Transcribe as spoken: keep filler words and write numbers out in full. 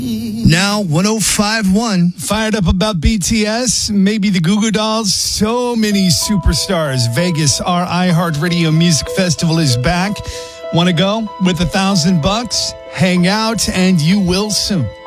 Now, one oh five point one. Fired up about B T S, maybe the Goo Goo Dolls, so many superstars. Vegas, our iHeartRadio Music Festival is back. Want to go with a thousand bucks? Hang out and you will soon.